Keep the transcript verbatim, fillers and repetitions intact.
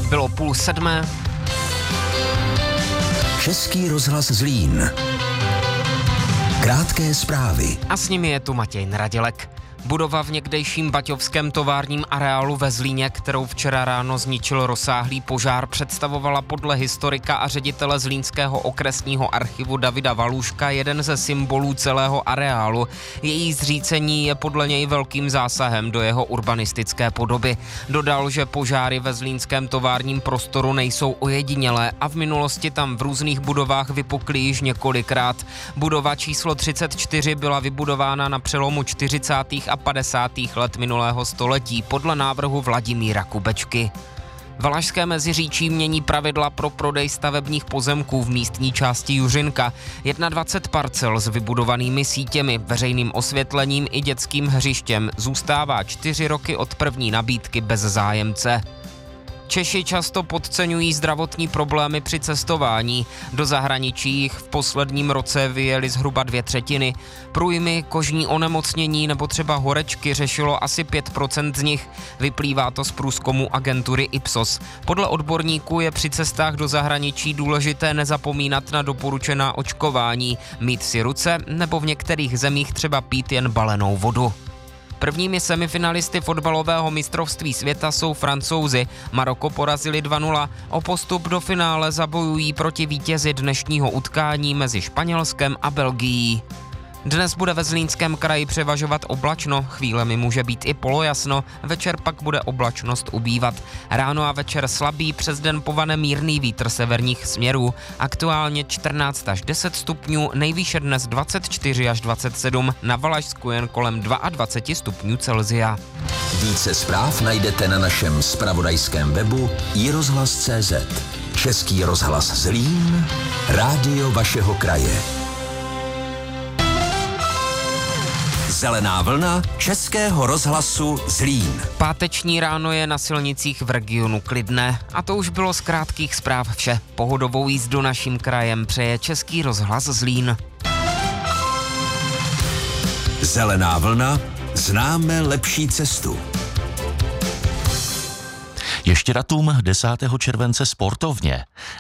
Bylo půl sedmé. Český rozhlas Zlín. Krátké zprávy. A s nimi je tu Matěj Nadělek. Budova v někdejším baťovském továrním areálu ve Zlíně, kterou včera ráno zničil rozsáhlý požár, představovala podle historika a ředitele Zlínského okresního archivu Davida Valůška jeden ze symbolů celého areálu. Její zřícení je podle něj velkým zásahem do jeho urbanistické podoby. Dodal, že požáry ve zlínském továrním prostoru nejsou ojedinělé a v minulosti tam v různých budovách vypukly již několikrát. Budova číslo třicet čtyři byla vybudována na přelomu čtyřicátých a padesátých let minulého století podle návrhu Vladimíra Kubečky. Valašské Meziříčí mění pravidla pro prodej stavebních pozemků v místní části Juřinka. dvacet jedna parcel s vybudovanými sítěmi, veřejným osvětlením i dětským hřištěm zůstává čtyři roky od první nabídky bez zájemce. Češi často podceňují zdravotní problémy při cestování. Do zahraničí jich v posledním roce vyjeli zhruba dvě třetiny. Průjmy, kožní onemocnění nebo třeba horečky řešilo asi pět procent z nich. Vyplývá to z průzkumu agentury Ipsos. Podle odborníků je při cestách do zahraničí důležité nezapomínat na doporučená očkování, mít si ruce nebo v některých zemích třeba pít jen balenou vodu. Prvními semifinalisty fotbalového mistrovství světa jsou Francouzi. Maroko porazili dva nula. O postup do finále zabojují proti vítězi dnešního utkání mezi Španělskem a Belgií. Dnes bude ve Zlínském kraji převažovat oblačno, chvílemi může být i polojasno, večer pak bude oblačnost ubývat. Ráno a večer slabý, přes den povane mírný vítr severních směrů. Aktuálně čtrnáct až deset stupňů, nejvýše dnes dvacet čtyři až dvacet sedm, na Valašsku jen kolem dvacet dva stupňů Celsia. Více zpráv najdete na našem zpravodajském webu i rozhlas tečka cé zet. Český rozhlas Zlín, rádio vašeho kraje. Zelená vlna Českého rozhlasu Zlín. Páteční ráno je na silnicích v regionu klidné. A to už bylo z krátkých zpráv vše. Pohodovou jízdu naším krajem přeje Český rozhlas Zlín. Zelená vlna, známe lepší cestu. Ještě datum desátého července sportovně.